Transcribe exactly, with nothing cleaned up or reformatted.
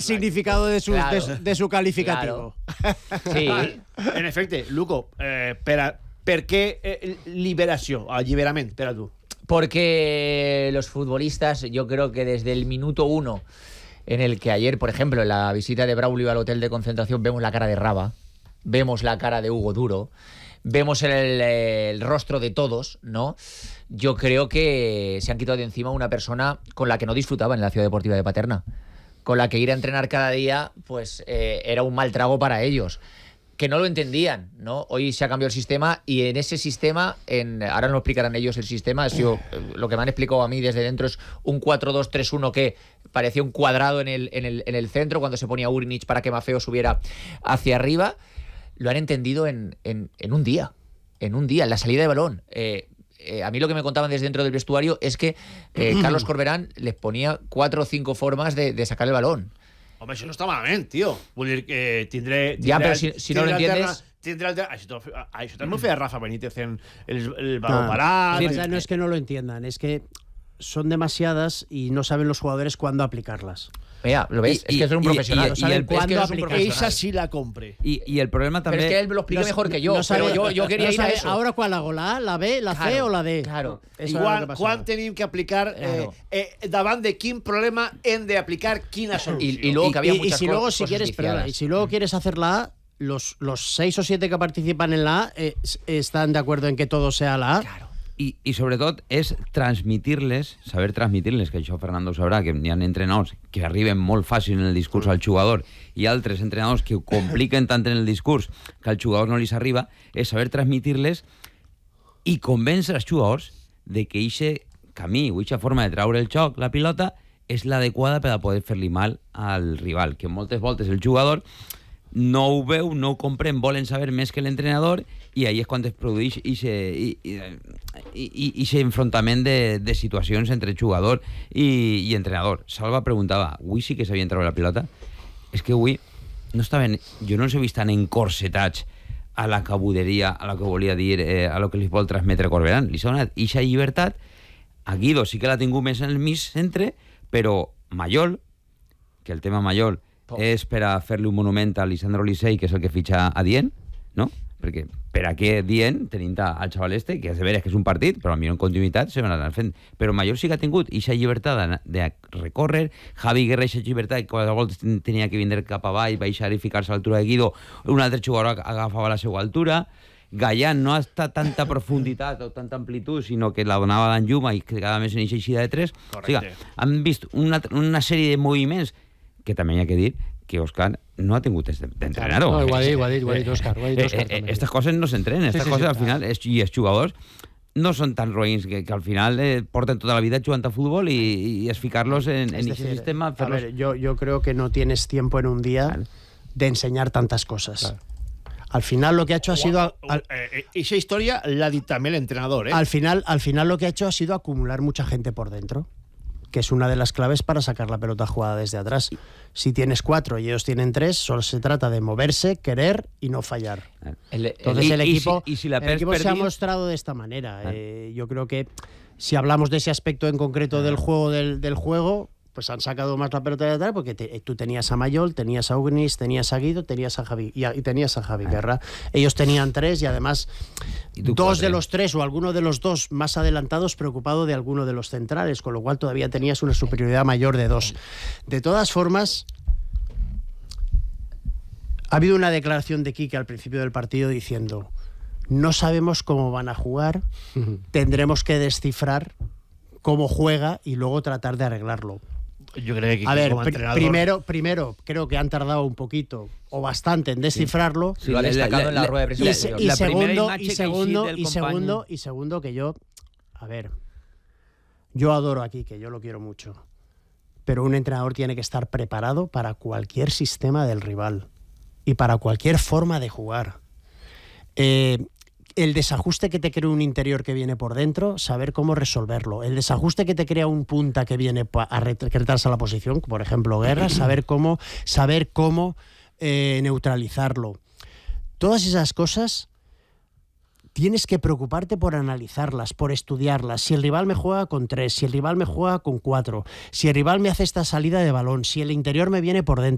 significado de su, claro. de, de su calificativo. Claro. Sí. En efecte, Luco, eh, per, a, per què eh, liberació, alliberament, per a tu? Porque los futbolistas, yo creo que desde el minuto uno, en el que ayer, por ejemplo, en la visita de Braulio al hotel de concentración, vemos la cara de Raba, vemos la cara de Hugo Duro, vemos el, el rostro de todos, ¿no? Yo creo que se han quitado de encima una persona con la que no disfrutaban en la Ciudad Deportiva de Paterna, con la que ir a entrenar cada día, pues eh, era un mal trago para ellos, que no lo entendían, ¿no? Hoy se ha cambiado el sistema y en ese sistema, en, ahora nos explicarán ellos el sistema, ha sido, lo que me han explicado a mí desde dentro es un cuatro dos tres uno que parecía un cuadrado en el, en el, en el centro cuando se ponía Urnich para que Maffeo subiera hacia arriba. Lo han entendido en, en, en un día, en un día, en la salida de balón. Eh, eh, a mí lo que me contaban desde dentro del vestuario es que eh, Carlos Corberán les ponía cuatro o cinco formas de, de sacar el balón. Home, això no està malament, tio. Vull dir que tindré... tindré ja, però si, si no lo entiendes... Tindré alter... Això, això també ho feia Rafa Benítez en el, el balón no, parado. Sí, o sea, no es que no lo entiendan, es que son demasiadas y no saben los jugadores cuándo aplicarlas. Mira, lo ves, y, es que es un profesional. Y, y, no saben y el, cuándo es aplicar. Esa sí la compre. Y, y el problema también... Pero es que él me lo explica no, mejor que yo. No sabe, pero yo, yo quería no ir sabe, a eso. Ahora, ¿cuál hago? ¿La A, la B, la claro, C o la D? Claro. Igual, quan tenim que aplicar claro. eh, eh, davant de quin problema hem de aplicar quina solució. Y, y luego que había y, muchas y si luego, cosas si quieres, perdona, y si luego quieres hacer la A, los, los seis o siete que participan en la A eh, están de acuerdo en que todo sea la A. Claro. I, i sobretot és transmitir-les, saber transmitir-les, que això Fernando ho sabrà, que hi ha entrenadors que arriben molt fàcil en el discurs al jugador i altres entrenadors que ho compliquen tant en el discurs que al jugador no li s'arriba, és saber transmitir-les i convèncer els jugadors de que eixe camí o eixa forma de traure el xoc, la pilota, és l'adequada per a poder fer-li mal al rival, que moltes voltes el jugador no ho veu, no ho comprèn, volen saber més que l'entrenador i ahí és quan es produeix aquest enfrontament de, de situacions entre jugador i, i entrenador. Salva preguntava, avui sí que sabien treure la pilota? És que avui no estaven, jo no els he vist tan encorsetats a la cabuderia, a la que volia dir, eh, a lo que li vol transmetre Corberán. Li s'ha donat eixa llibertat. A Guido sí que l'ha tingut més en el mig centre, però Mayol, que el tema Mayol és per a fer-li un monument a Lisandro Licey, que és el que fitxa a Dient, no? Perquè per a què Dient, tenim al xaval este, que és de veres que és un partit, però potser en continuïtat se van anar fent. Però Mayol sí que ha tingut eixa llibertat de recórrer, Javi Guerra eixa llibertat, que qualsevol volta tenia que vindre cap avall, baixar i ficar-se a l'altura de Guido, un altre jugador agafava la seva altura, Gallán no ha estat tanta profunditat o tanta amplitud, sinó que la donava d'en llum i cada més en eixa eixida de tres. O sigui, han vist una, una sèrie de moviments que també hi ha que dir que Òscar no ha tingut d'entrenar-ho. No, ho ha dit, ho ha dit, ho ha dit Òscar. Aquestes coses no s'entrenen, aquestes sí, sí, coses sí, al final, es, i els jugadors no són tan roïns que, que al final eh, porten tota la vida jugant a futbol y, y es ficarlos en, en ese sistema. A ver, yo, yo creo que no tienes tiempo en un día claro. de enseñar tantas cosas. Claro. Al final lo que ha hecho ha sido... Al, al, eh, esa historia la di también el entrenador, ¿eh? Al final, al final lo que ha hecho ha sido acumular mucha gente por dentro, que es una de las claves para sacar la pelota jugada desde atrás. Si tienes cuatro y ellos tienen tres, solo se trata de moverse, querer y no fallar. El, el, Entonces y, el equipo, y si, y si la el equipo perdí... se ha mostrado de esta manera. Ah. Eh, yo creo que si hablamos de ese aspecto en concreto ah. del juego del, del juego, pues han sacado más la pelota de atrás porque te, tú tenías a Mayol, tenías a Ugnis, tenías a Guido, tenías a Javi y, a, y tenías a Javi Guerra. Ellos tenían tres y además ¿Y dos cuatro? de los tres o alguno de los dos más adelantados preocupado de alguno de los centrales, con lo cual todavía tenías una superioridad mayor de dos. De todas formas, ha habido una declaración de Quique al principio del partido diciendo: no sabemos cómo van a jugar, tendremos que descifrar cómo juega y luego tratar de arreglarlo. Yo creo que a ver, como pr primero, primero creo que han tardado un poquito o bastante en descifrarlo. Sí, lo ha destacado en la rueda de prensa. Y, y, y segundo, y segundo, y segundo, y segundo que yo, a ver, yo adoro a Quique, yo lo quiero mucho, pero un entrenador tiene que estar preparado para cualquier sistema del rival y para cualquier forma de jugar. Eh, El desajuste que te crea un interior que viene por dentro, saber cómo resolverlo. El desajuste que te crea un punta que viene a retratarse a la posición, por ejemplo Guerra, saber cómo, saber cómo eh, neutralizarlo. Todas esas cosas tienes que preocuparte por analizarlas, por estudiarlas. Si el rival me juega con tres, si el rival me juega con cuatro, si el rival me hace esta salida de balón, si el interior me viene por dentro.